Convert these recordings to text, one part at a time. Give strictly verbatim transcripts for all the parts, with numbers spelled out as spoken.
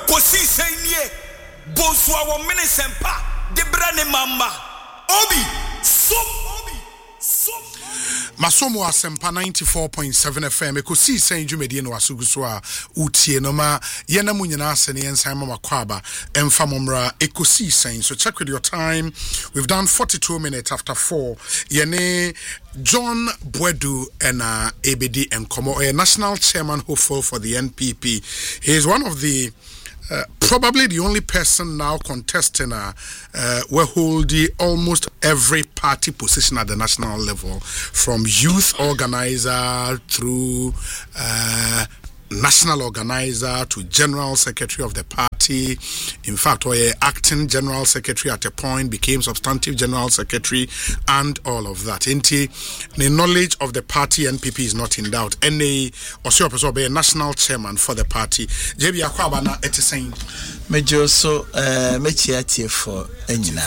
kosi senye bonswa wo minisempa de brane mamba obi so obi so Masomo Asempa ninety-four point seven F M ekosi sen dwumedie no asuguso a utie no ma yena munyina asene yensan mama kwaba emfa momra ekosi sen. So check with your time. We've done forty-two minutes after four. Yene John Bwedu and uh, A B D Nkomo, a national chairman hopeful for the N P P. He is one of the Uh, probably the only person now contesting uh, uh, we're holding almost every party position at the national level, from youth organizer through uh, national organizer to general secretary of the party. In fact, we're acting general secretary at a point, became substantive general secretary, and all of that. Inti, the knowledge of the party N P P is not in doubt. N A also be a national chairman for the party. J B Akwaba na ete saying. Mejo so uh mechiatie for enyina.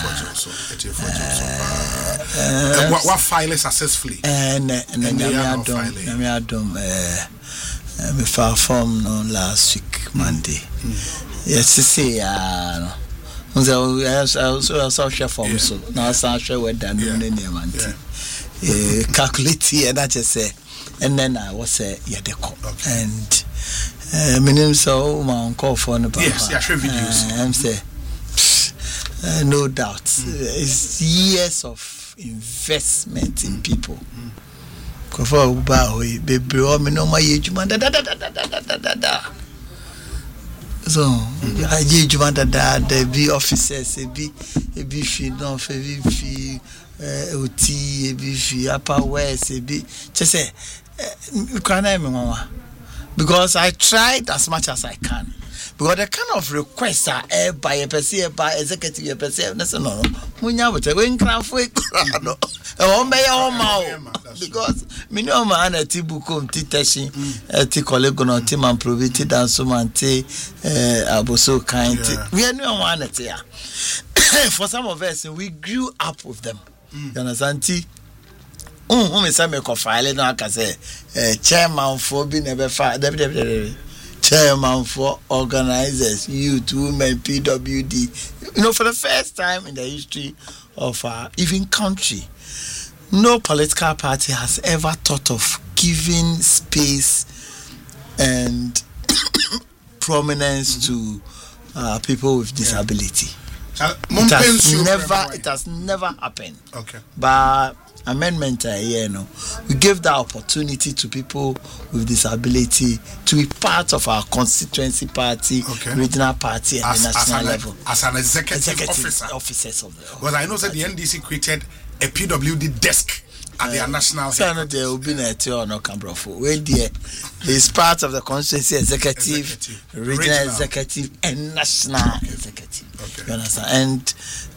What what file successfully? Eh na na nyame adom, nyame adom eh me file form no last week Monday. Yes, see ya no. Unze I so so share form so. Na sa share we dan no ne manti. Eh calculate e na je say and then I was say yedeko. And Uh, my name so my uncle for no papa. Yes, I share videos. Uh, I'm say uh, no doubt. Mm. Uh, it's years of investment in people. Kofa uba we baby o me no ma yejuma da da da da da da da da. So, I yejuma da da da be officers e be e be fi no fe be fi O T e be fi upper west e be just say can I me mama. Because I tried as much as I can. Because the kind of requests are air by a person, by executive, a person, no, no, when you have a wing craft, no, because me no man at Tibukum, Titashi, a Ticolegon, Timan Proviti, and so man, Aboso kind. We are no one at here. For some of us, we grew up with them. You understand? Um, um, me say me ko file na aka say eh chairman for be never file chairman for organizers, youth, women, P W D. You know, for the first time in the history of our even country, no political party has ever thought of giving space and prominence mm-hmm. to uh, people with disability. Yeah. It has never, it has never happened. Okay, but amendment uh, you know, we give that opportunity to people with disability to be part of our constituency party, okay. regional party, and as, the national as an, level. As an executive, executive officer, officers of the. Well, I know that the N D C created a P W D desk at uh, their national. So no, there will be no tour no Cambrofo. Where there is part of the constituency executive, executive. regional, regional executive, and national okay. executive. Okay. You understand? And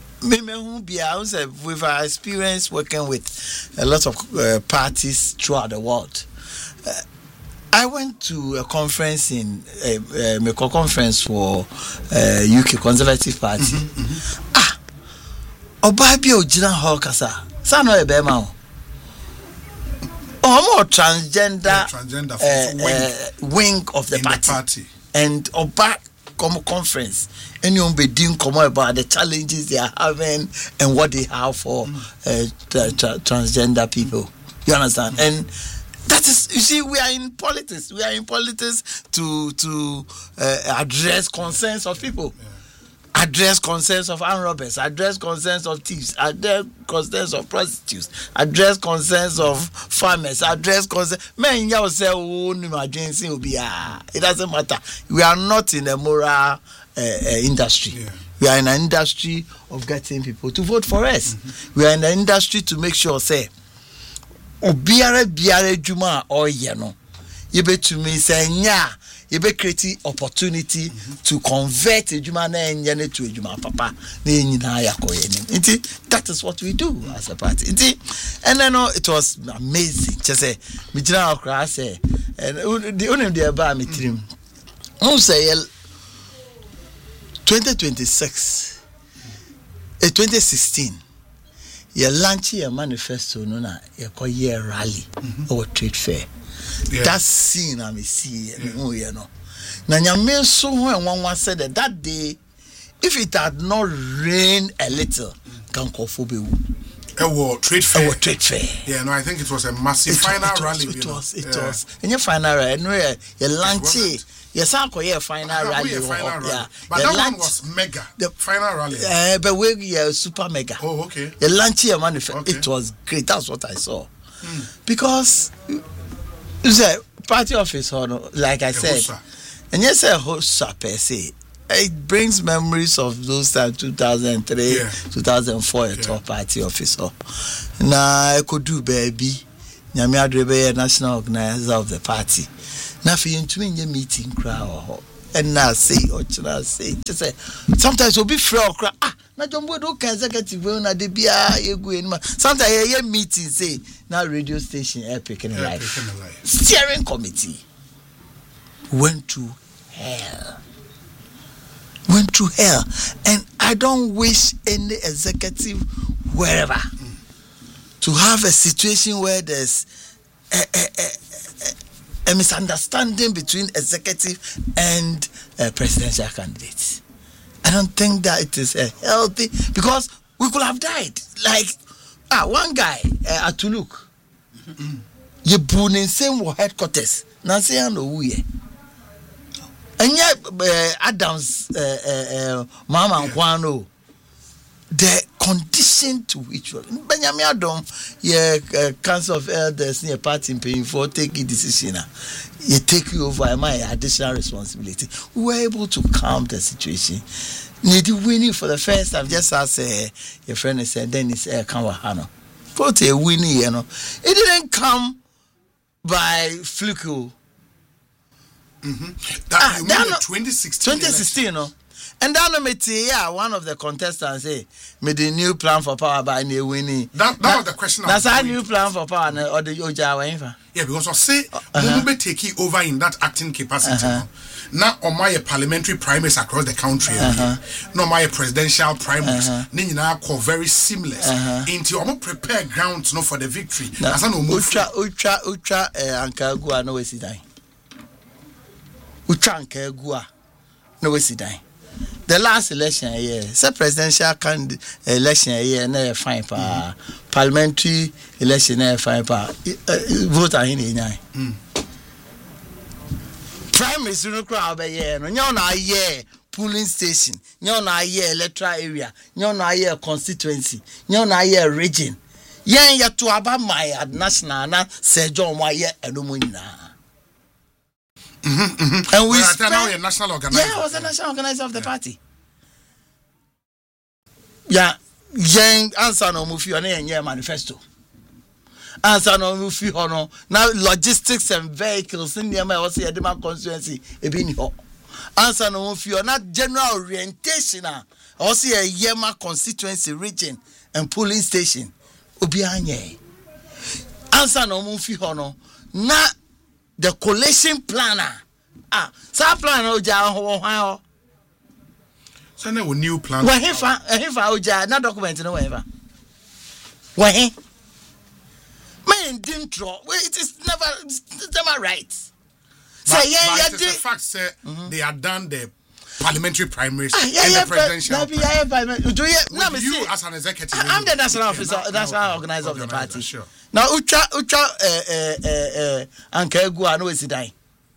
with our experience working with a lot of uh, parties throughout the world. Uh, I went to a conference in a uh, uh, conference for uh, U K Conservative Party. Mm-hmm, mm-hmm. Ah, Obabi Ojina Hawkasa. Sano Ebema. Oh, more transgender, yeah, transgender uh, wing. Uh, wing of the party. the party. And Oba come conference. Anyone be doing come about the challenges they are having and what they have for mm. uh, tra- tra- transgender people. You understand? Mm. And that is, you see, we are in politics. We are in politics to to uh, address concerns of people, yeah. address concerns of armed robbers, address concerns of thieves, address concerns of prostitutes, address concerns of farmers, address concerns. Man, you say, oh, emergency will be ah. It doesn't matter. We are not in a moral. Uh, uh, industry. Yeah. We are in an industry of getting people to vote for us. Mm-hmm. We are in an industry to make sure, say, obiare biare juma or yeno. You be to me say, nya, you be creating opportunity mm-hmm. to convert a juma na enyene to a juma papa. That is what we do as a party. And then uh, it was amazing. Just say, me jina okra say, and the only day about me trim. Who say, twenty twenty-six, eh, twenty sixteen, you launch your manifesto, no, na you call year rally mm-hmm. or trade fair. Yeah. That scene I see, yeah. Oh, you know. Now, Nyame so when one said that that day, if it had not rained a little, can call for be. A war trade fair. A trade fair. Yeah, no, I think it was a massive it, final it rally. Was, it was, it yeah. was. And your final rally, no, your lunch. Yes, I call a final uh, rally. Final rally. Yeah. But the that lunch, one was mega. The final rally. Uh, but we yeah, super mega. Oh, okay. The lunch here manifest. Okay. It was great. That's what I saw. Hmm. Because the party office, like I said, and yes, a host per se. It brings memories of those times, two thousand three, yeah. two thousand four, yeah. Top party officer. Now I could do baby. Nyame Adrebe, national organizer of the party. Now for you to me in meeting crowd and now say or I say just say sometimes we'll be frail cry. Ah, na jumbo do executive we na de bia ye go anima. Sometimes ye meeting say now radio station Epic and Life. Steering committee went to hell. Went through hell, and I don't wish any executive wherever mm. to have a situation where there's a, a, a, a misunderstanding between executive and uh, presidential candidates. I don't think that it is uh, healthy because we could have died. Like ah, one guy uh, at Tuluk, you born in same headquarters. Nancy and Ouye. And yet, uh, Adams, uh, uh, uh, Mama and Kwano, the condition to which one. Benjamin Adam, yeah, uh, Council of Elders, near party paying for taking decision. You take you over my additional responsibility. We were able to calm the situation. Need winning for the first time, just as uh, your friend said, Dennis uh, Kawahano. Put a winning, you know. It didn't come by fluke. Mm-hmm. That ah, you mean the twenty sixteen twenty sixteen, no? And then yeah, one of the contestants say, made a new plan for power by new winning. That, that that was the question. That's a new plan for power or the Oja. Yeah, because I say uh-huh. we be taking over in that acting capacity. Uh-huh. Now, on my parliamentary primaries across the country, uh-huh. no my presidential primaries, uh-huh. are very seamless. Uh-huh. Into I'm prepare grounds no for the victory. As I know, ultra, ultra, ultra, Anka Gua no way sit down. Uchanke Gua no way sit down. The last election year, the presidential candidate election year, na fine pa parliamentary election na fine pa vote ahin ni. Primaries no crowd be year no nya na year polling station, nya na year electoral area, nya na year constituency, nya na year region. Yen ya to aba my at national na Sir John wa year edomo nyina. Mm-hmm, mm-hmm. And we well, spent, now you're national organizer. Yeah, I was a national organizer of the yeah. party. Yeah, young answer no mufi on a manifesto. Answer no mufi hono. Now logistics and vehicles in the M I C Edema constituency e be ni ho. Answer no mufi on that general orientation I see a Yema constituency region and polling station. Obi anye. Answer no mufi hono. Na the coalition planner. Ah, sa plan oja ho ho. So now a new plan. Wa hefa, hefa oja na document no hefa. Wa he? Man didn't draw. It is never it's never right. Say so, yeah, yeah, the fact say mm-hmm. they are done the parliamentary primaries ah, yeah, and yeah, the presidential. But, yeah, yeah, do you no, me you as an executive? I'm the national officer, yeah, national okay. organizer of the party. Sure. Now, Ucha, Ucha, uh, uh, uh, Anke Gua no is dying.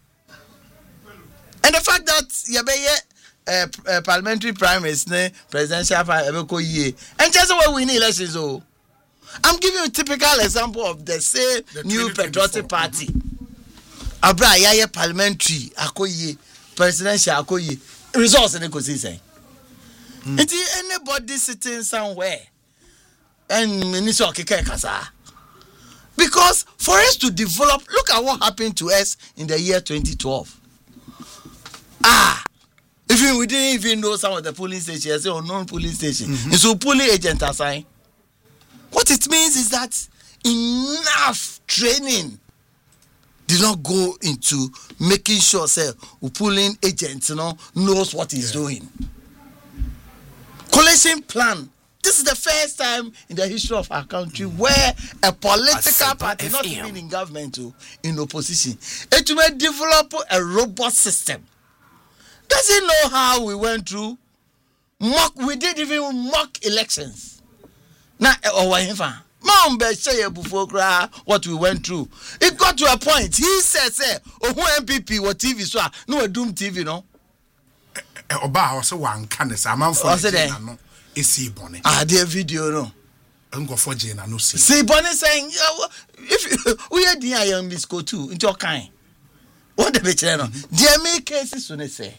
And the fact that Yabeye uh, uh, parliamentary primaries, ne presidential primaries, and just what we need elections. Oh, I'm giving you a typical example of the same the new patriotic party. Mm-hmm. Abra Yaya parliamentary, Akoye presidential, Akoye results in the constitution. It's anybody sitting somewhere and minister Keke Kasa. Because for us to develop, look at what happened to us in the year twenty twelve. Ah, even we didn't even know some of the polling stations, or non-polling stations. Mm-hmm. And so polling agents are saying, what it means is that enough training did not go into making sure, say, a polling agent, you know, knows what he's yeah. doing. Coalition plan. this is the first time in the history of our country where a political party, not even in government, in opposition, it will develop a robust system. Does it know how we went through mock? We did even mock elections. Now, Mom say before what we went through. It got to a point. He said, "Say, oh, who M P P or T V so no a doom T V no." Oba also one can say man for no. Isi Bonnie. Ah, the video no. I'm go for Jane no see. See Bonnie saying, if we are the I am Miss Go too into your kind. What the bitch no? There make cases when they say.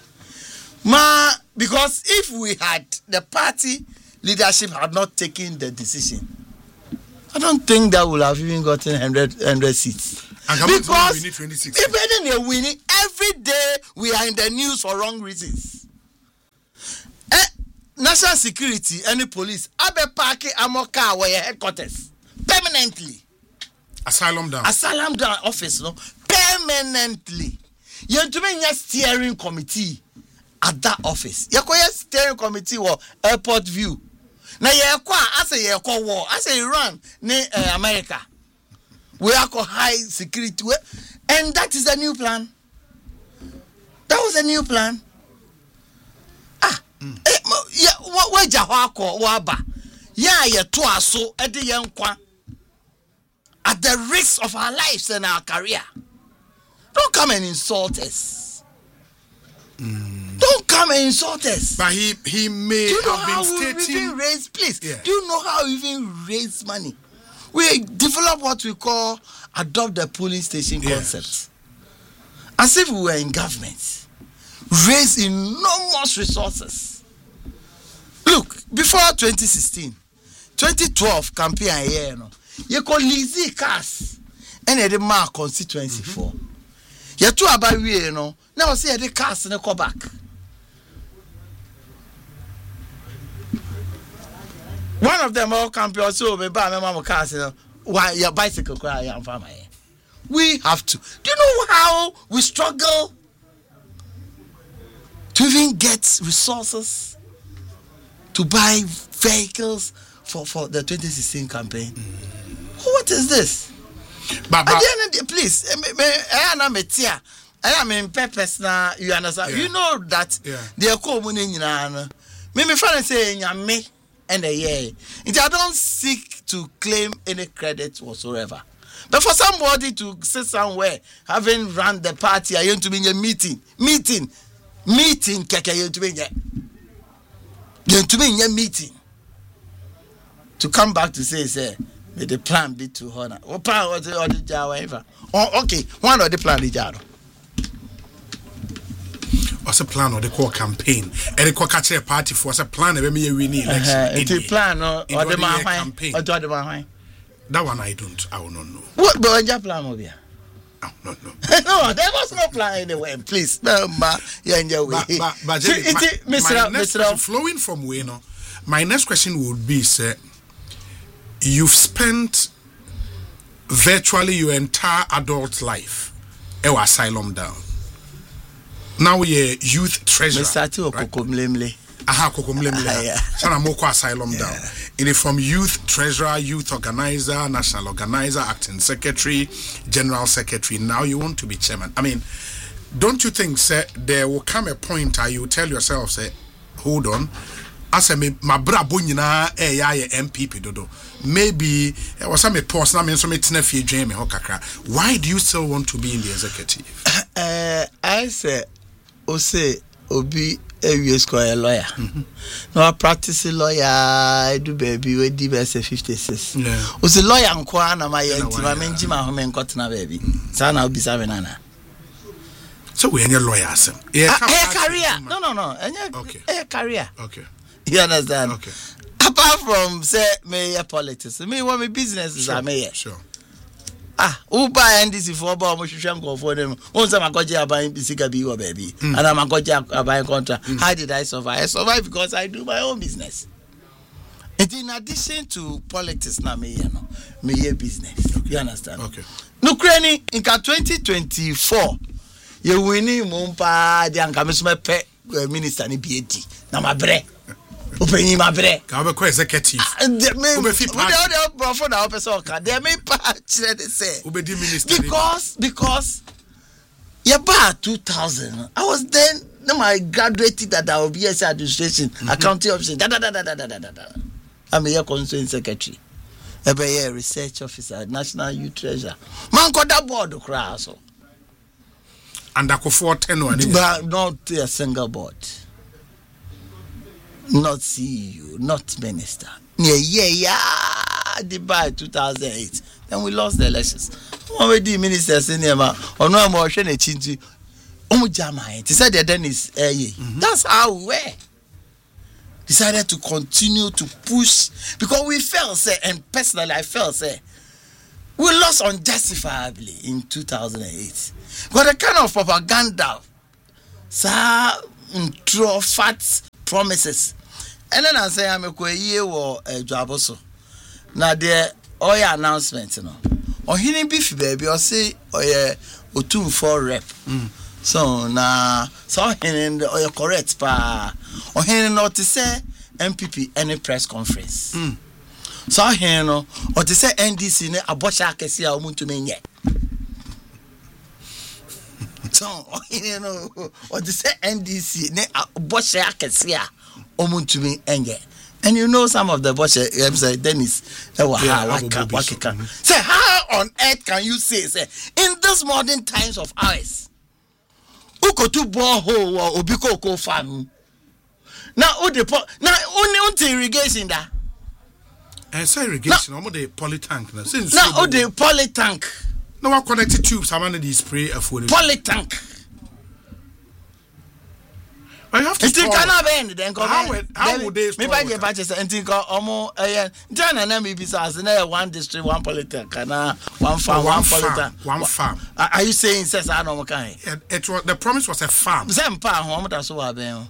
Ma, because if we had the party leadership had not taken the decision, I don't think that would have even gotten one hundred, one hundred seats. And because we need twenty-six. even they're winning, every day we are in the news for wrong reasons. Eh, national security and the police, Abe Park, Amoka, where headquarters, permanently. Asylum down. Asylum down office, no? Permanently. You have to be a steering committee at that office. You have a steering committee or airport view. Now you have I say you call war. I say Iran, ne uh, America. We are called high security, and that is a new plan. That was a new plan. Ah, mm. eh, yeah. What where Jahwako waba? Yeah, yeah. To us so at the young kwa. At the risk of our lives and our career, don't come and insult us. Mm. Don't come and insult us. But he he may do you know have how been we stating. even raise, please. Yeah. Do you know how we even raise money? We develop what we call adopt the polling station yes. concept. As if we were in government, raise enormous resources. Look, before twenty sixteen, twenty twelve campaign year, no, you call Lizzie cars and the mark constituency mm-hmm. for. You two about we, you know. Now see the cars and go back. One of them all campaign so me buy my mama cars, you know. Why your bicycle cry am farmer. We have to. Do you know how we struggle to even get resources to buy vehicles for, for the twenty sixteen campaign? Mm. What is this? But, but, At the end of the, please, I am a tia. I am in purpose now. You understand? Yeah. You know that yeah. they are coming in. Me, me, friend say, me and a year. I don't seek to claim any credit whatsoever. But for somebody to sit somewhere, having run the party, I want to be in a meeting, meeting, meeting, keke, you want to be in a, you want to be in a meeting. To come back to say, say, may the plan be to honor. What plan was the other Java? Oh, okay, one of the plan is Jaro. What's a plan or the core campaign? And the core catch a party for a plan of me winning election. Uh-huh. It's a plan or the campaign. Or the Mahai. That one I don't, I will not know. What but your plan will be? Oh, no, no. No, there was no plan anyway. Please, no, ma, you're in your way. But, but, but See, Jenny, it, my, Mister my Up, next Mister question, Up. flowing from Wayno, my next question would be, sir, you've spent virtually your entire adult life in asylum down. Now you're youth treasurer. Mister Right? Aha, kokomlemle. Sana moko asylum down. It is from youth treasurer, youth organizer, national organizer, acting secretary, general secretary. Now you want to be chairman. I mean, don't you think, sir, there will come a point where you tell yourself, say, hold on, as a my bra bunyina eh ya M P P dodo. Maybe it was some post na me so me tena fie dwen me ho kakra. Why do you still want to be in the executive? Uh, I say, o say obi a U S a lawyer. Mm-hmm. No, I practice lawyer. I do baby. We do best fifty-six. Yeah. Was a lawyer and na my auntie. My menji my home and got na baby. Sana obi seven nana. So we any lawyer, sir? Yeah, a career. No, no, no. Okay. A career. Okay. You understand? Okay. Apart from say mayor politics, me want me business is a mayor. Sure. Ah, who buy N D C for about Mushishan go for them? Once I'm a goja buying Bisika or baby, and I'm a goja buying contract. Mm. How did I survive? I survive because I do my own business. And in addition to politics, now me, you know, me business. Okay. You understand? Okay. No, Ukraine in twenty twenty-four, you winning Mumpa, the Ankamisme pet minister in B A T. Now my bread. Open my bread. I'll be quite executive. The because because yeah, about two thousand. I was then then I graduated at our B S administration, accounting officer. Da da da da da da da da. I'm a constituent secretary. A research officer, National Youth Treasurer. Man got that board of class. And I could afford ten one. But not a single board. Not C E O, not minister. Yeah, yeah, yeah. The by two thousand eight. Then we lost the elections. One way the minister saying, or no more than a chinty. Oh, Jamai. Decided that Dennis. That's how we were. Decided to continue to push because we felt, say, and personally I felt, say, we lost unjustifiably in two thousand eight. But the kind of propaganda, sir, draw fat promises. And then I say I'm a year or a job also. Now there all your announcements, you know. Or hearing beef baby or say or yeah or two for rep. Mm. So now so hearing or you correct pa or hearing not to say M P P any press conference. Mm. So hearing no or to say N D C ne abosha kesi a omuntu menye. So you know or to say N D C ne abosha kesi a omuntumi enye. And you know some of the bosses say Dennis say how on earth can you say say in this modern times of ours uko to borehole or obiko ko farm now o the now only irrigation da and say irrigation omo the poly tank na since now o the poly tank now we connected tubes am the spray afo poly tank. I have to still cannot bend then come how would, how would they me buy the batches and think omo eh Jana na me bisa say one district one political kana one farm one political one farm. Are you saying says I no kan? It was the promise was a farm. Say mpa ho that so wa ben.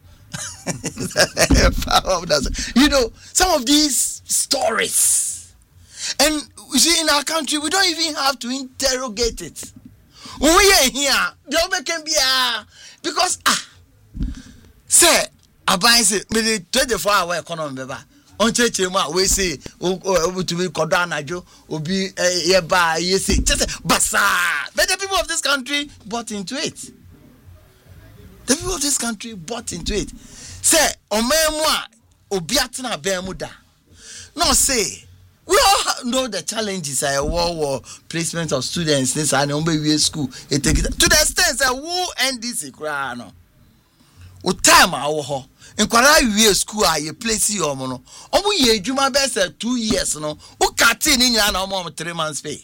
You know some of these stories and you see in our country we don't even have to interrogate it. When we are here the can be uh, because ah say aban say me twenty-four hour economy beba on cheche mu we say to be kodo anajo obi ye ba ye say just basa but the people of this country bought into it. The people of this country bought into it. Say omemu a obi atena ben mu da no say we all know the challenges a war war placement of students this and on be school it take to the extent that who N D C kra no o time awo ho enkwara wie school a ye place you omo no omo ye adwuma be say two years no o kati ni nyina na omo three months pay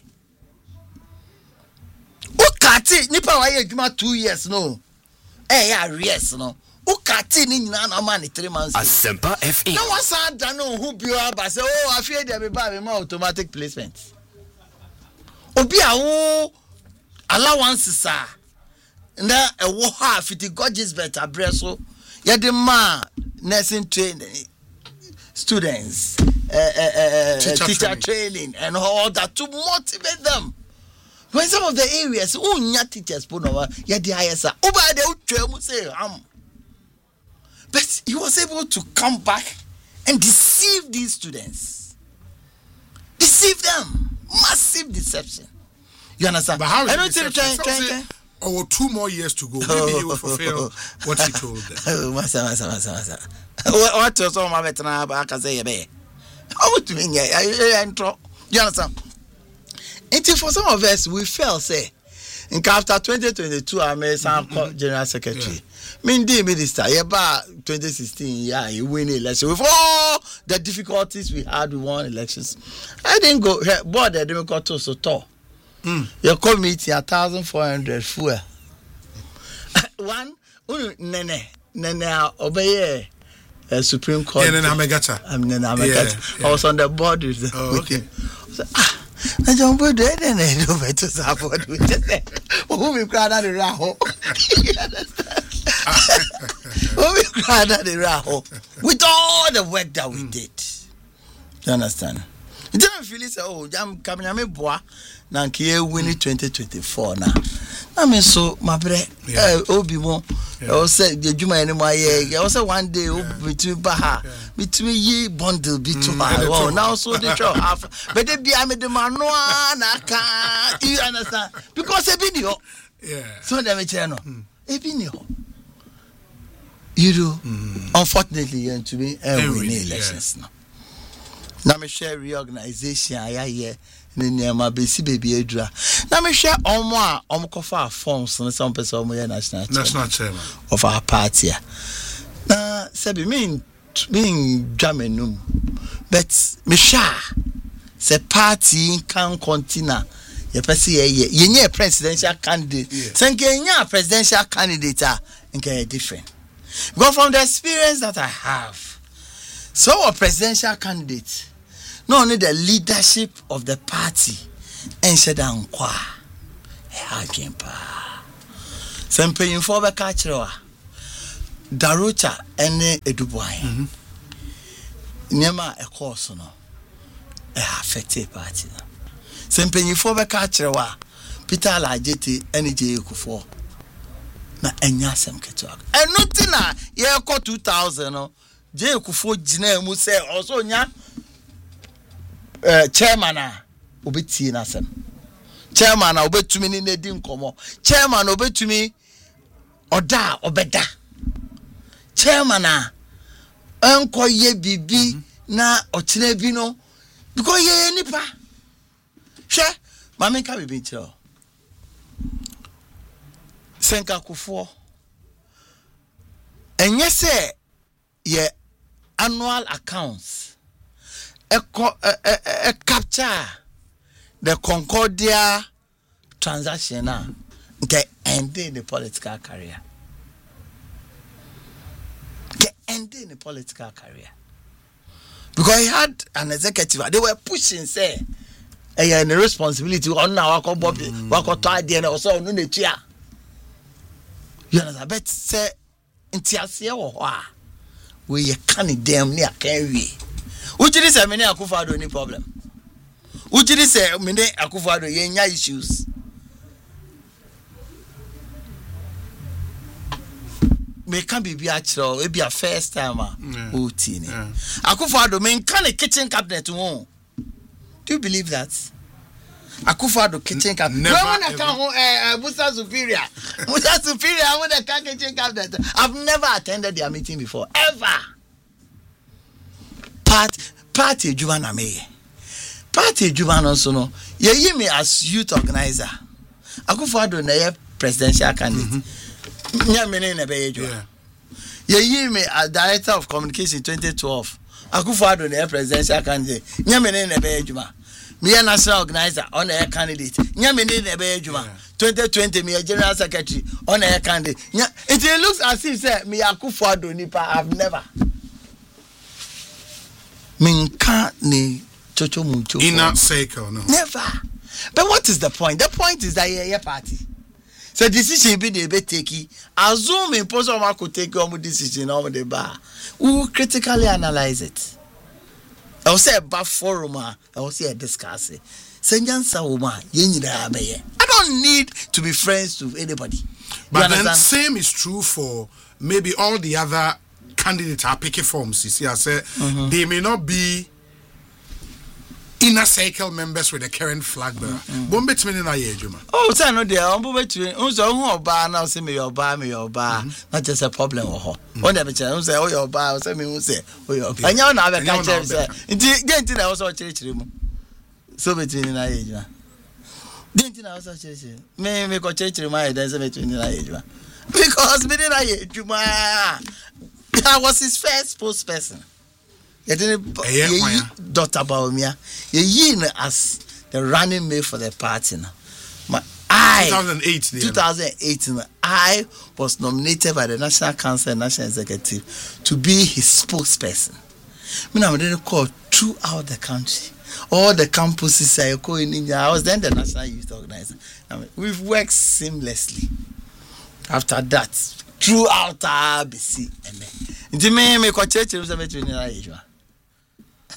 o kati nipa wa ye adwuma two years no eh ya arrears no o kati ni nyina na omo three months pay Asempa F M no one say da no who bio aba say oh afie dey be ba me ma automatic placement obi a wo allowances ah na e wo ha fiti gorgeous better breso ya the man nursing training students uh, uh, uh, teacher, teacher training. training and all that to motivate them when some of the areas unya teachers put over ya the highest over the utwe say am but he was able to come back and deceive these students, deceive them, massive deception. You understand? But how is I don't think try, try, try. Oh, two more years to go. Maybe he will fulfill what he told them. Oh, masa, masa, masa, masa. What was all my veteran back as a baby? How would you mean? You understand? And for some of us, we felt, say, in after twenty twenty-two, I made some general secretary. Mean the minister, yeah, but twenty sixteen, yeah, you win the election. With all the difficulties we had, we won elections. I didn't go, board, I didn't go to so tall. Mm. Your committee a thousand four hundred fuel. One, nene, nene, obey a Supreme Court. Yeah, nene, Amegata. I'm nene, Amegata. I was on the board with, the, oh, with okay. him. So, ah, I don't put it in it over to support with it. Who we cried at the raho? You understand? Who we cried at the raho? With all the work that we mm. did. You understand? You don't feel it, oh, I'm coming, I'm a boy. Nankie winning twenty twenty-four now. I mean, so my bread, Obi Mo, I say the Juma anymore. I also one day between Baha, between ye bundle between my now so the show half. But they be I made the man no I can't. You understand? Because a video. Yeah. So they channel. A video. You do. Unfortunately, and to me, every elections now. Now me share reorganization. I hear. Nene ma besi baby edra na me hwe omo a omo kofa forms na some person omo ya national national chairman of our party na sabi mean mean Germanum but me sha se party can continue ye pese ye ye nye presidential candidate se nke presidential candidate a nke different because from the experience that I have so a presidential candidate not only the leadership of the party and said ankwa hagin pa sempe info be ka kirewa darocha ene edubuan nyema e course no e affect party no sempe info be ka kirewa Peter Alajeti ene je ekufo na enya sem ketua eno na ye ko two thousand no je ekufo gina mu se also nya Uh, chairman a obeti na sem chairman a obetumi ni na di nkomo chairman obetumi oda obeda chairman a enko ye bibi na ochire bi no because ye nipa hwe mama ka bibi chiro senka kufo enye se ye annual accounts A, a, a, a capture the Concordia transaction now okay ending the political career okay ending the political career because he had an executive they were pushing say eh a responsibility on now wako bobby wako to ade na so no na tua you know but say ntiase wo ho a we ye kan dem ne akan wi Uchiri say many Akufo-Addo any problem. Uchiri say many Akufo-Addo yenya issues. Me can be be actual, it be a first timer. Utini. Akufo-Addo men can a kitchen cabinet won. Do you believe that? Akufo-Addo kitchen cabinet. Never. When I come Musa Superior, Musa Superior, I want a kitchen cabinet. I've never attended their meeting before, ever. Party party Juba na me. Party Juba no so no. Ye yi me as youth organizer. Akufo-Addo na ye presidential candidate. Nya me ne be ye Juba. Ye yi me as director of communication twenty twelve. Akufo-Addo na ye presidential candidate. Nya me ne be ye Juba. Me a national organizer on a candidate. Nya me ne be ye Juba. twenty twenty me a general secretary on a candidate. It looks as if say me Akufo-Addo nipa I've never Minka ni chocho mucho. Inner circle, no. Never. But what is the point? The point is that you're your party. So decision be the be take. Assume impossible man could take your decision over the bar. We will critically analyze it. I will say a bar forum. I will say a discuss it. Senjansa woman, I don't need to be friends to anybody. But then same is true for maybe all the other candidates are picking forms. You see, I say mm-hmm. they may not be inner circle members with the current flag bearer. Bombe tmini na ye Juma. Oh, say no there. Bombe tmini. Unso who oba now say me oba me oba. Not just a problem oh. One day me say unso oh your oba. Say me unso oh your oba. Anya na be ka tell say. Nti get nti na also chiri chiri mu. So between na ye Juma. Nti na also chiri chiri. Me me ko chiri chiri ma e then say between na ye Juma. Because me na ye Juma. I was his first spokesperson. You didn't Doctor Baumia. You know as the running mate for the party now. My I two thousand eight two thousand eight I was nominated by the National Council and National Executive to be his spokesperson. Me now didn't call throughout the country. All the campuses I go in India. I was then the National Youth Organizer. I mean, we've worked seamlessly. After that, throughout R B C. Nti me me ko church you say between na age.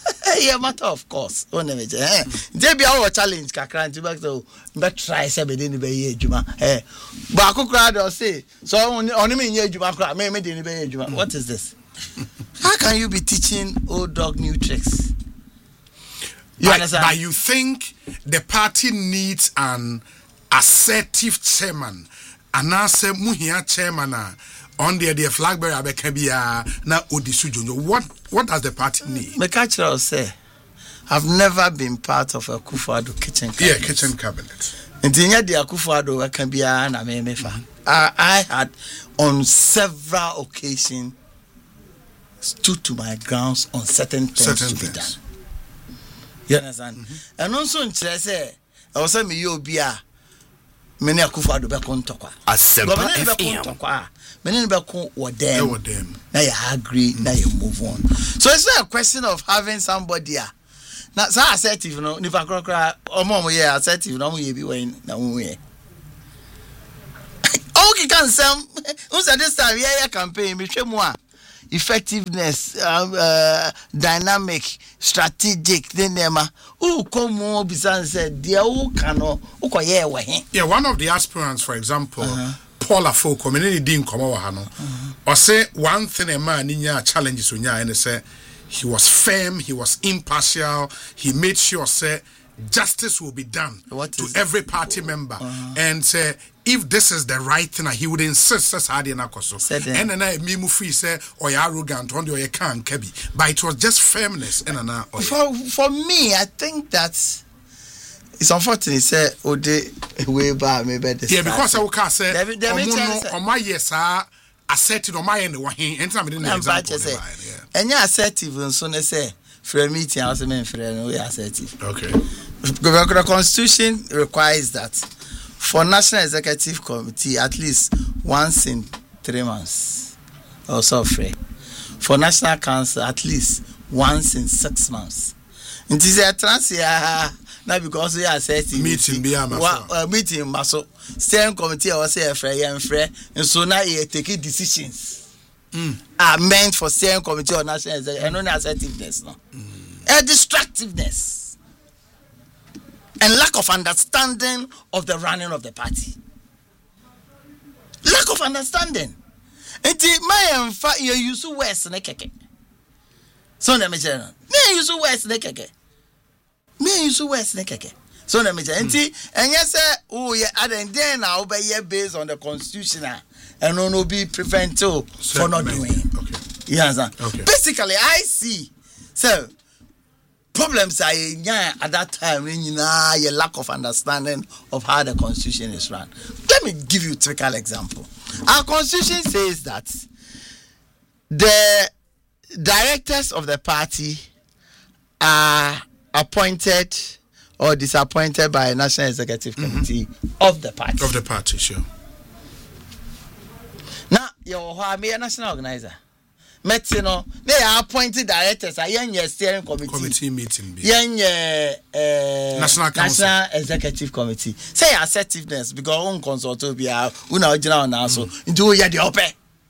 Yeah, matter of course. One of eh. They be our challenge. Kakran to back to but try seven in the year juma. Eh, Baku crowd or say so only me year juma crowd. Me me didn't be juma. What is this? How can you be teaching old dog new tricks? You but, understand? But you think the party needs an assertive chairman, and answer muhia chairman on the the flag bearer abekabia na odisu jonjo. What what does the party need? Me catch you say, I've never been part of a Akufo-Addo kitchen cabinet. Yeah, kitchen cabinet. Intinya the Akufo-Addo akabia na me mefa. I had on several occasions stood to my grounds on certain things certain to be things. done. You understand? Mm-hmm. And also in say, I was saying me you be a many Akufo-Addo be kontokwa. Asempa F M. Many be kon wo them. Now you agree, mm-hmm. now you move on. So it's not a question of having somebody ah. Now so assertive, you know, if I cry omo mo yeah assertive, no mo ye be when na mo ye. Okay, can some who said this time yeah campaign me hwe mo a effectiveness, uh, uh, dynamic, strategic, then nema. Who come more besides said, dear, who cano, who can hear yeah, one of the aspirants, for example, uh-huh. Paula Folk, community didn't come over Hano, or say one thing a man in your challenges when you and say he was firm, he was impartial, he made sure say justice will be done what to every party member uh-huh. and say if this is the right thing, he would insist as hard in Akoso. And then I me free say or you arrogant on your can kebi. But it was just firmness and an for for me, I think that it's unfortunate say oh they way back maybe the yeah because I will say on my yes are assertive on my end one and some didn't example and you assertive and so they say for meeting I was a man for we assertive. Okay. The Constitution requires that for National Executive Committee at least once in three months or so free. For National Council at least once in six months. It is a trans here now because we are setting meeting be a uh, meeting maso steering committee or say a free and free and so now you take decisions mm. are meant for steering committee or national executive and only assertiveness no mm. a distractiveness and lack of understanding of the running of the party. Lack of understanding. And my emfa you use words na keke. So na me say no. Me use words na keke. Me use words na keke. So na me say enti enye say oh yeah and then na obey based on the constitution and no be preventive for not doing. Okay. You understand? Okay. Basically I see so problems are yeah, at that time when you know your lack of understanding of how the constitution is run. Let me give you a typical example. Our constitution says that the directors of the party are appointed or disappointed by a National Executive Committee mm-hmm. of the party. Of the party, sure. Now, you're a national organizer. Metino, they are appointed directors. I am your steering committee. Committee meeting. Yen uh, National Council. National Executive Committee. Say assertiveness because on consult will be a una original now. So do ya the open.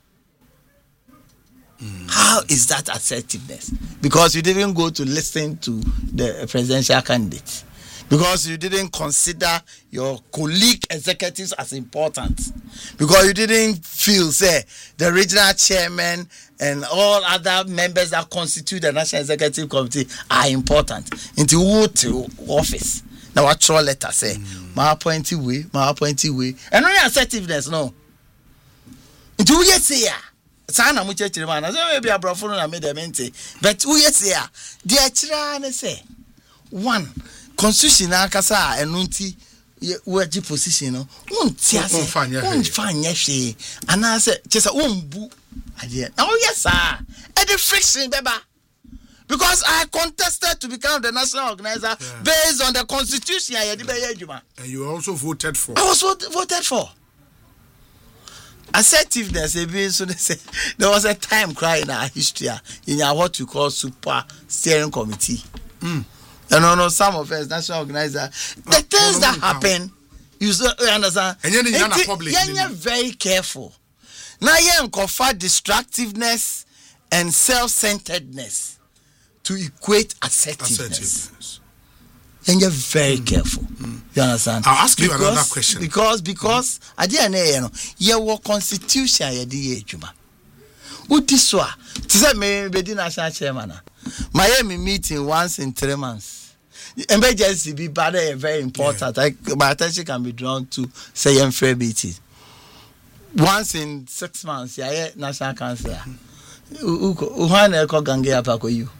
How is that assertiveness? Because you didn't go to listen to the presidential candidate. Because you didn't consider your colleague executives as important. Because you didn't feel, say, the regional chairman and all other members that constitute the National Executive Committee are important. Into what office? Now, what your letter say? My appointee way, my appointee way. And only assertiveness, no. Into who you say, Sana muche chirima. I say maybe a brother na made them ente. But who you say, the chirana say, one. Constitution akasa enunti weji position no wonti ase wonfanya hwe ana se chesa wonbu ade na o yes ah e the friction beba because I contested to become the national organizer yeah. based on the constitution I did adwuma and you also voted for I was voted for assertiveness e so they say there was a time cry in our history in our what we call super steering committee mm. And no, no, some of us, national organizer, the uh, things that happen, you understand? And you're in public. You're very careful. Now, you're in distractiveness and self-centeredness to equate assertiveness. Assertiveness. And you're very mm. careful. Mm. You understand? I'll ask you because, another question. Because, because, mm. I didn't know, you know, your constitution, you did, Juma. What this one? This is me, be the national chairman. Miami meeting once in three months. Emergency be bad, very important. Yeah. Like, my attention can be drawn to say I'm fair meeting. Once in six months, yeah, national council. Who who na ko gange apa ko you?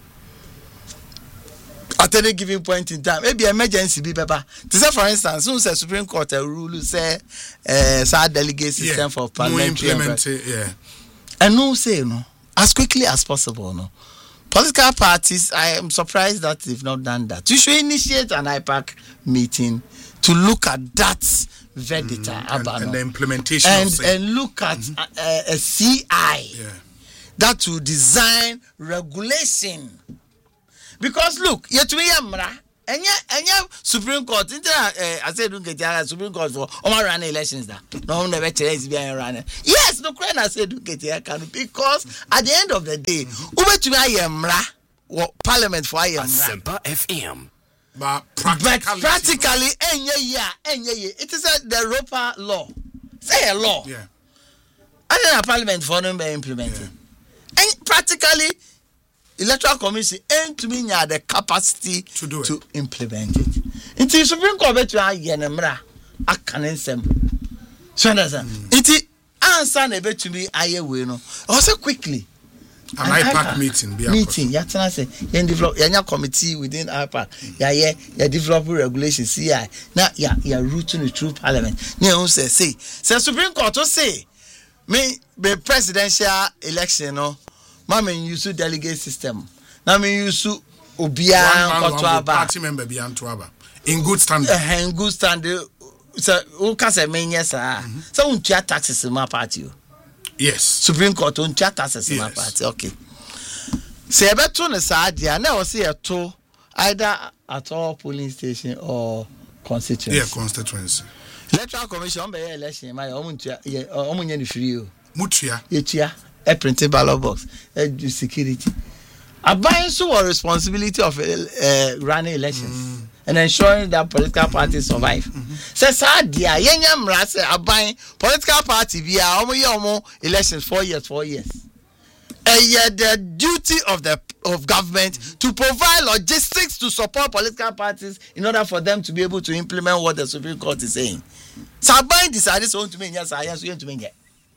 At any given point in time, maybe emergency be pepper. To say, for instance, soon say Supreme Court a rule say, uh, sa delegate system yeah. for parliamentary. Implement it, yeah. And no say no as quickly as possible. No political parties. I am surprised that they've not done that. You should initiate an I PAC meeting to look at that verdict mm-hmm. and, and the implementation and of and look at mm-hmm. a, a, a C I yeah. that will design regulation. Because look, yet we are and yeah, and yeah, Supreme Court. I said, don't get Supreme Court for all run elections. That no one never is being run. Yes, no crane. I said, don't get here because at the end of the day, Uber to I am ra Parliament for I am Asempa F M. But practically, practically, and yeah, yeah, and yeah, yeah, it is a the Roper law. Say a law. Yeah. And then a Parliament for them be implemented, yeah. And practically. Electoral Commission ain't to me the capacity to do to it. implement it. Until Supreme Court to yenemra akansem. So understand? It answer never to me aye we no. Also quickly. An I PAC meeting be meeting. Ya tana say yen develop yanya committee within I PAC. Ya ye ya develop regulations C I. Na ya ya route to the true parliament. Ne who say say say Supreme Court to say me the presidential election no. Mama use delegate system. Now me use obia one party member be antoaba. In good standing. Uh, in good standing. So who can say me yes sir. So un tia taxes in my party. Yes. Supreme Court un tia taxes in my party. Okay. Say beto ne sa dia na o say to either at all polling station or constituency. Yeah, constituency. Electoral Commission be election my omuntia omunye ni free o. Mutua. Yetua. A printed ballot box, a security. Abiding so a responsibility of uh, running elections mm. and ensuring that political parties survive. Says mm-hmm. dear, Yenyam Rasa abiding political party via omo elections four years, four years. And yet the duty of the of government mm-hmm. to provide logistics to support political parties in order for them to be able to implement what the Supreme Court is saying. So abiding decided so to me, yes, I am to me.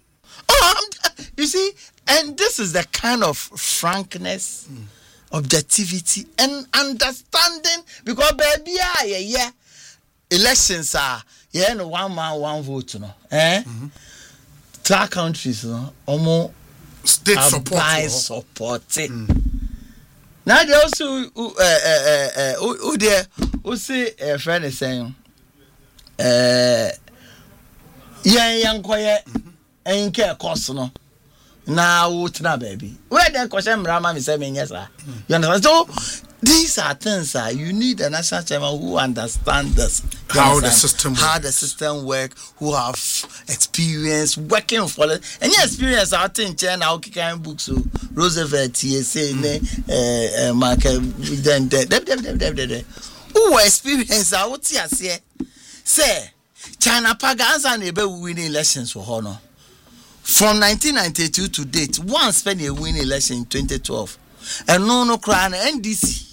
Oh, you see, and this is the kind of frankness, mm. objectivity, and understanding. Because baby, yeah, yeah, yeah. Elections are yeah, no one man, one vote, no. Eh? Mm-hmm. Third countries, no, almost state support, support. Mm. Now they also, uh, uh, uh, who there, who say a friend is saying, uh, yeah, young quiet. And care cost no now what na baby where then question mama me say me yes sir you understand so these are things that you need a national chairman who understands this how understand? the system how works. the system work who have experience working for it and your experience I think China how can books so Roosevelt T S A ne eh market then then who experience I would say say China paganza na be winning elections for honor. From nineteen ninety-two to date, one spent a win election in twenty twelve. And no, no, crown N D C.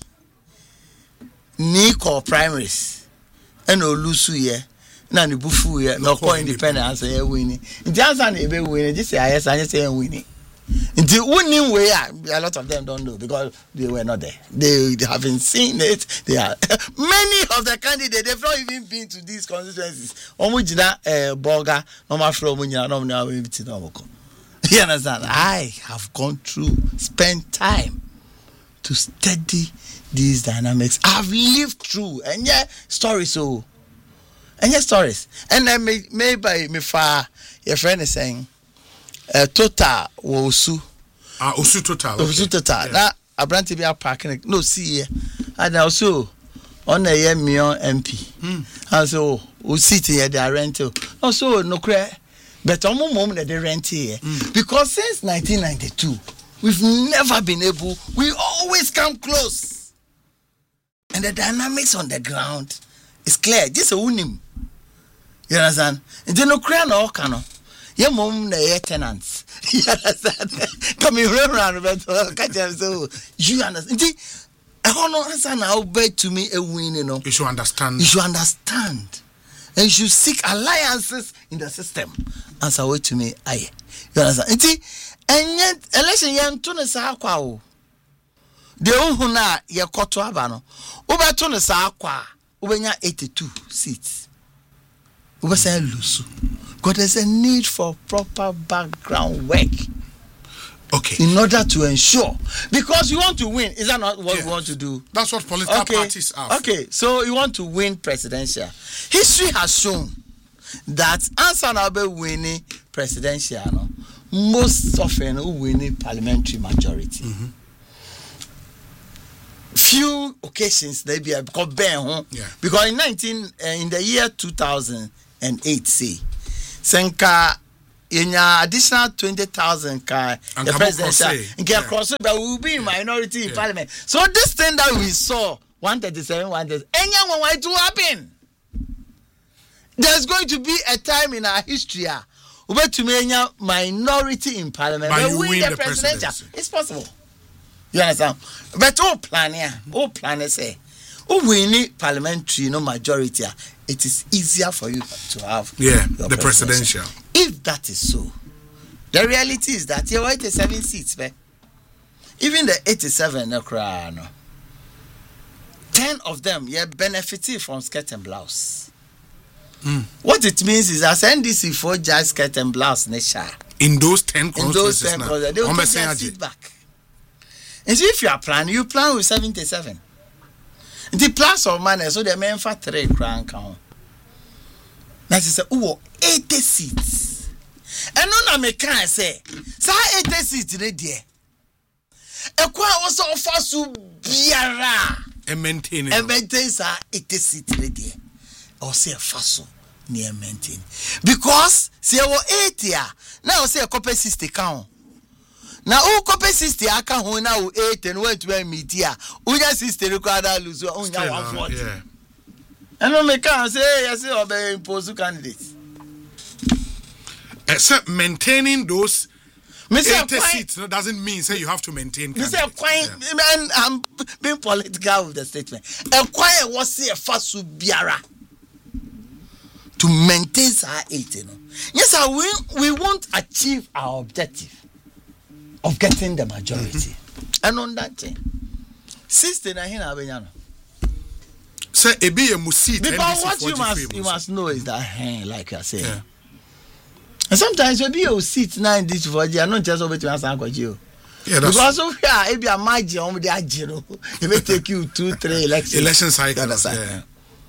Nico primaries. And no Lusu ye. Nani Bufu ye. No call independence ye winning. In Johnson, they be winning. Just say yes, I just say winning. The winning way, a lot of them don't know because they were not there. They, they haven't seen it. They are many of the candidates. They've not even been to these constituencies. Omujina eh Boga, normal from Munya, no now we meet no. You understand? I have gone through, spent time to study these dynamics. I've lived through, and yeah, stories so, and yeah, stories, and then maybe me far your friend is saying. Uh, total wosu ah osu total osu total na abranti bi parking no see here and also on a year million M P hmm. and so we sit here they rental also no cre but omo mom na they rent here mm. because since nineteen ninety-two We've never been able. We always come close. And the dynamics on the ground is clear. This is a unim. You understand? And then no crown or cano. Your mom, the tenants. You understand? Come here around, but catch them so. You understand? I don't understand how bad to me a win, you know. You should understand. You should understand. And you should seek alliances in the system. Answer way to me, aye. You understand? And yet, election yan to the Sakwa. The Ohuna ye koto abano. Uba to the Sakwa. Ubenya eighty-two seats. Uba say lusu. Because there's a need for proper background work. Okay. In order to ensure, because you want to win, is that not what yes. we want to do? That's what political okay. parties are. Okay, so you want to win presidential. History has shown that Answer Nabe winning presidential, no, most often who winning parliamentary majority. Mm-hmm. Few occasions they be because Ben, yeah. because in nineteen uh, in the year two thousand eight, say Senka. In your additional twenty thousand car, the presidential, and get across, but we will be in minority in yeah. parliament. So this thing that we saw, one thirty-seven, one thirty, anyone want to happen? There's going to be a time in our history where to make minority in parliament, but but you win, win the, the presidential. presidency. It's possible. You understand? But all plan here, all plan say, who win parliamentary, no majority, it is easier for you to have yeah the presidential. If that is so, the reality is that you have eighty-seven seats, man. Even the eighty-seven, no cry, no. Ten of them, you benefited from skirt and blouse. Mm. What it means is that N D C for just skirt and blouse, Nesha. In those ten constituencies, they will take their seat back. And so if you are planning, you plan with seventy-seven. The plus or minus, so the men for three crown count. That is oh, eighty seats. And none of can say, so eighty seats ready. A quite also offer so biara and maintain and maintain sa eighty seats ready. Or say a faso near maintain. Because say oh eighty now say a copy sixty count. Now who copy sixty account who now eight and went to a media. Who just sixty required lose one forty. Yeah. And no me can say yes or be impose candidates. Except maintaining those Mister eighty seats no, doesn't mean say you have to maintain candidates. Mister Quine, yeah. Man, I'm being political with the statement. A quiet was say a fasu biara to maintain our eighty. No? Yes, sir, we we won't achieve our objective of getting the majority. Mm-hmm. And on that thing, sixty na hina abenyano. Say e be a musit. Because what you must you must know is that hey, like I say. Yeah. And sometimes we be a seat nine this for you, not just over to answer you. Yeah, that's because of here, if you are margin on the agino, it may take you two, three elections. Election cycles. Yeah.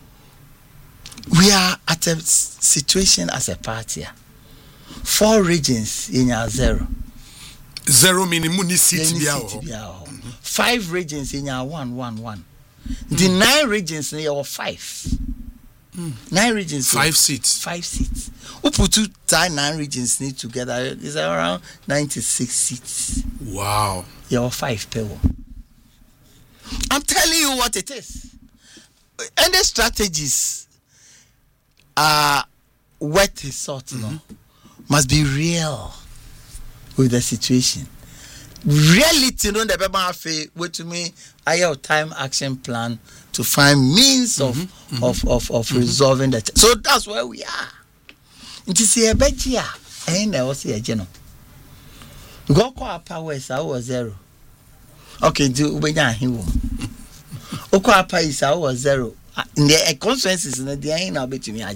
We are at a situation as a party. Four regions in our zero. Zero meaning muni seats. Mm-hmm. Five regions in our one, one, one. Mm. The nine regions in our five. Mm. Nine regions. Five seats. Five seats. Who put two nine regions need together is around ninety-six seats. Wow. Your five people. I'm telling you what it is. And the strategies are what is sought, mm-hmm. no, must be real with the situation. Reality, no, the paper have wait to me. I have time action plan to find means of mm-hmm. Mm-hmm. of of, of mm-hmm. resolving that. So that's where we are. It is a bit here. And I was here, general. Go call power is our zero. Okay, do we not hear? Okwa power is our zero. In the consequences, in the end, I'll be to me.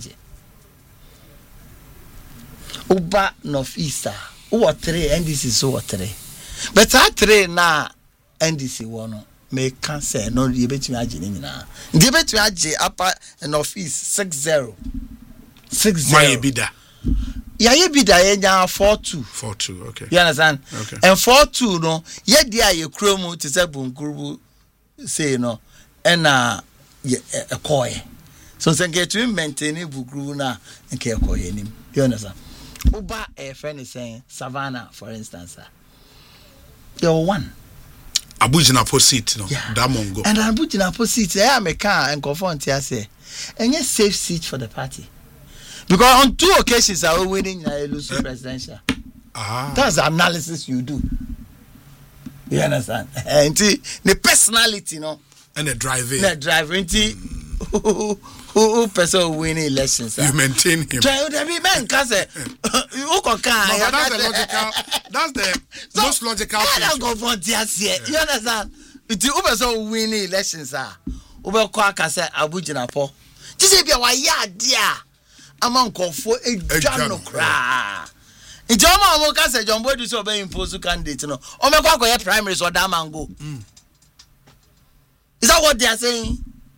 Uba Northeaster. Who are three? And this is what three. But that three now, and this is one. May cancel. No, you bet me. Now, the bet me. Upper and Northeast six zero. Six zero. My bida. Yeah, you bida. Yeah, four two. Four two. Okay. You understand? Okay. And four two. No. Yeah, there you chromo to say bunkurubu. Say no. And uh, yeah, a koi. So say get to maintain it bukuru na and care koi him. You understand? Uba a friend is saying Savannah, for instance. You're one. Abujina po seat no. Yeah. Damongo. And Abujina po seat. I am a car and confront here say. And yes, safe seat for the party. Because on two occasions I was winning a lose uh, presidential. Ah. That's the analysis you do. You understand? And the personality, you know. And the driving. The driving. Who who person winning elections? You maintain him. Try to be man, cause who can can. No, that's the logical. That's the so, most logical thing. I don't go for this here. You understand? It's who person winning elections ah. Ube kwa kase Abujina po. Just be wa ya dia. Among kofo e jano kra. Ijoma omo kase John Boy do so be impose candidate no. O me kwa kwa primaries or that mango. Mm. Is that what they are saying?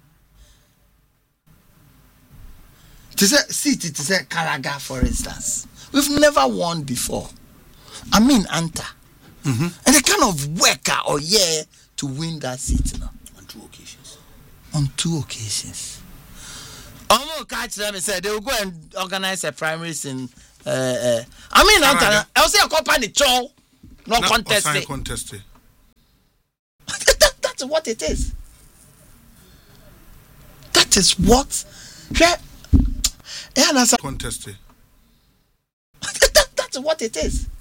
To say see to say Karaga, for instance. We've never won before. I mean Anta. Mm-hmm. And the kind of worker or yeah to win that seat now. On two occasions. On two occasions. Almost catch them and say they will go and organize a primaries in uh, uh I mean Anta. I'll say a company chow, no contest. contest. that, that's what it is. That is what yeah, yeah, contest. that, that's what it is.